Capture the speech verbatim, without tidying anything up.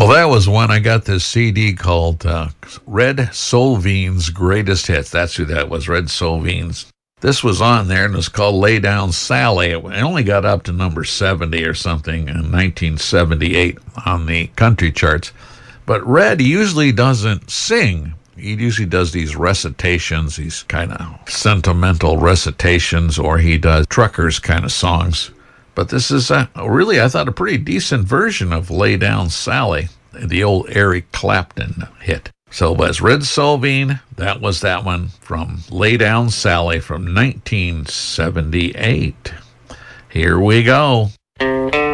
Well, that was when I got this C D called uh, Red Solveen's Greatest Hits. That's who that was, Red Solveen's. This was on there, and it was called Lay Down Sally. It only got up to number seventy or something in nineteen seventy-eight on the country charts. But Red usually doesn't sing. He usually does these recitations, these kind of sentimental recitations, or he does truckers kind of songs. But this is a, really, I thought, a pretty decent version of Lay Down Sally, the old Eric Clapton hit. So it was Red Solveen. That was that one from Lay Down Sally from nineteen seventy-eight. Here we go.